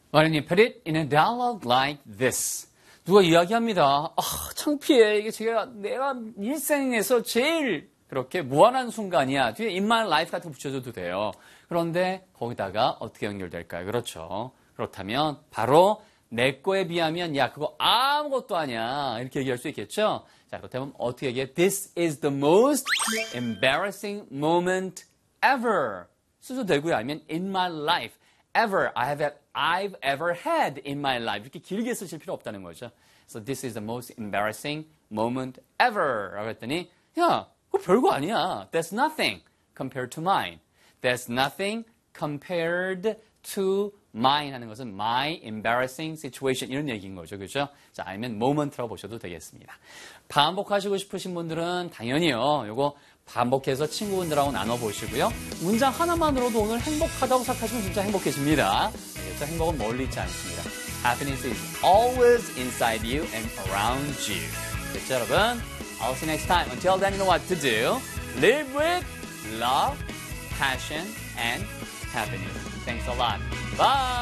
Why don't you put it in a dialogue like this? 누가 이야기합니다. 창피해. 이게 내가 일생에서 제일 그렇게 무한한 순간이야. 뒤에 in my life 같은 거 붙여줘도 돼요. 그런데 거기다가 어떻게 연결될까요? 그렇죠. 그렇다면 바로 내 거에 비하면 야 그거 아무것도 아니야. 이렇게 얘기할 수 있겠죠. 자 그렇다면 어떻게 얘기해? This is the most embarrassing moment ever. 써도 되고요. 아니면 in my life. ever I've ever had in my life. 이렇게 길게 쓰실 필요 없다는 거죠. So this is the most embarrassing moment ever. 라고 했더니 야 그거 별거 아니야. That's nothing compared to mine. That's nothing compared to mine 하는 것은 my embarrassing situation 이런 얘기인 거죠. 그렇죠? 자, 아니면 moment라고 보셔도 되겠습니다. 반복하시고 싶으신 분들은 당연히요. 요거 반복해서 친구분들하고 나눠보시고요. 문장 하나만으로도 오늘 행복하다고 생각하시면 진짜 행복해집니다. 그래서 행복은 멀리 있지 않습니다. Happiness is always inside you and around you. 됐죠, 여러분? I'll see you next time. Until then, you know what to do. Live with love, passion, and happiness. Thanks a lot. Bye!